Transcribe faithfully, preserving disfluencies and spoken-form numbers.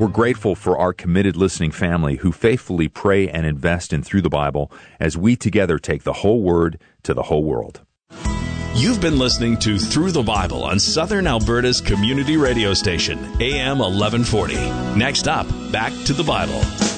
We're grateful for our committed listening family who faithfully pray and invest in Through the Bible as we together take the whole Word to the whole world. You've been listening to Through the Bible on Southern Alberta's community radio station, A M eleven forty. Next up, back to the Bible.